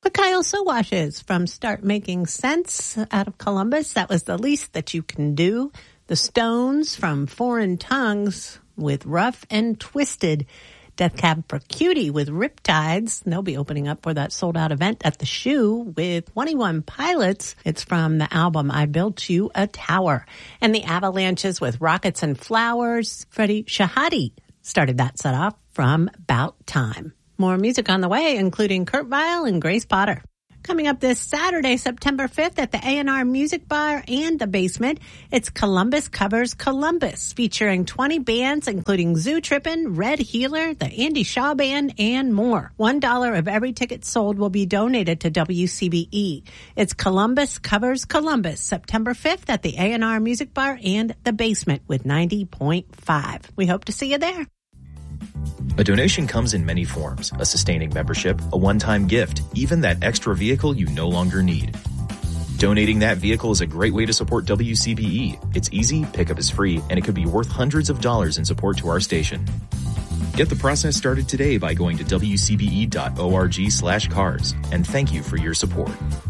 The Kyle Sowashes from Start Making Sense out of Columbus. That was The Least That You Can Do. The Stones from Foreign Tongues with Rough and Twisted. Death Cab for Cutie with Riptides. They'll be opening up for that sold-out event at the Shoe with 21 Pilots. It's from the album I Built You a Tower. And the Avalanches with Rockets and Flowers. Freddie Shahadi started that set off from About Time. More music on the way, including Kurt Vile and Grace Potter. Coming up this Saturday, September 5th at the A&R Music Bar and the Basement, it's Columbus Covers Columbus, featuring 20 bands, including Zoo Trippin', Red Healer, the Andy Shaw Band, and more. $1 of every ticket sold will be donated to WCBE. It's Columbus Covers Columbus, September 5th at the A&R Music Bar and the Basement with 90.5. We hope to see you there. A donation comes in many forms: a sustaining membership, a one-time gift, even that extra vehicle you no longer need. Donating that vehicle is a great way to support WCBE. It's easy, pickup is free, and it could be worth hundreds of dollars in support to our station. Get the process started today by going to WCBE.org/cars. And thank you for your support.